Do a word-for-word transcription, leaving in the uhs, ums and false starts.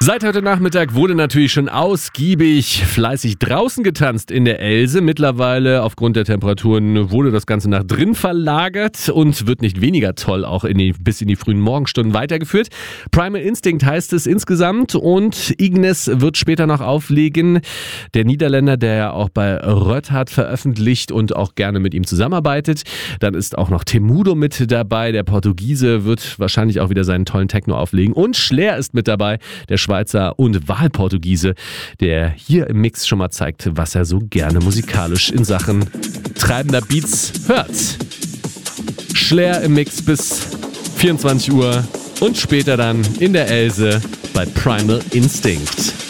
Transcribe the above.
Seit heute Nachmittag wurde natürlich schon ausgiebig fleißig draußen getanzt in der Else. Mittlerweile aufgrund der Temperaturen wurde das Ganze nach drin verlagert und wird nicht weniger toll auch in die, bis in die frühen Morgenstunden weitergeführt. Primal Instinct heißt es insgesamt und Ignis wird später noch auflegen. Der Niederländer, der ja auch bei Röthard veröffentlicht und auch gerne mit ihm zusammenarbeitet. Dann ist auch noch Temudo mit dabei. Der Portugiese wird wahrscheinlich auch wieder seinen tollen Techno auflegen. Und Schlair ist mit dabei, der Schweizer und Wahlportugiese, der hier im Mix schon mal zeigt, was er so gerne musikalisch in Sachen treibender Beats hört. Schlair im Mix bis vierundzwanzig Uhr und später dann in der Else bei Primal Instinct.